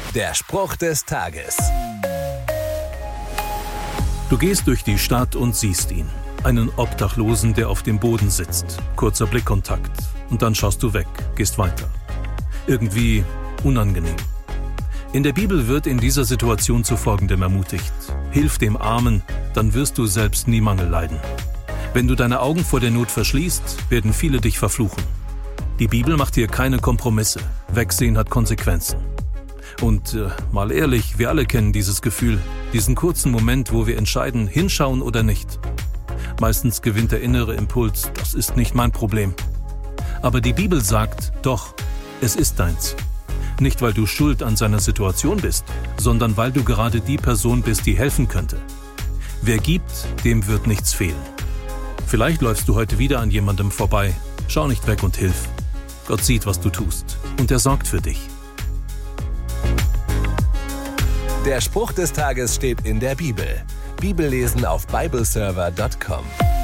Der Spruch des Tages. Du gehst durch die Stadt und siehst ihn. Einen Obdachlosen, der auf dem Boden sitzt. Kurzer Blickkontakt. Und dann schaust du weg, gehst weiter. Irgendwie unangenehm. In der Bibel wird in dieser Situation zu Folgendem ermutigt. Hilf dem Armen, dann wirst du selbst nie Mangel leiden. Wenn du deine Augen vor der Not verschließt, werden viele dich verfluchen. Die Bibel macht hier keine Kompromisse. Wegsehen hat Konsequenzen. Und mal ehrlich, wir alle kennen dieses Gefühl, diesen kurzen Moment, wo wir entscheiden, hinschauen oder nicht. Meistens gewinnt der innere Impuls, das ist nicht mein Problem. Aber die Bibel sagt, doch, es ist deins. Nicht, weil du schuld an seiner Situation bist, sondern weil du gerade die Person bist, die helfen könnte. Wer gibt, dem wird nichts fehlen. Vielleicht läufst du heute wieder an jemandem vorbei. Schau nicht weg und hilf. Gott sieht, was du tust, und er sorgt für dich. Der Spruch des Tages steht in der Bibel. Bibellesen auf bibleserver.com.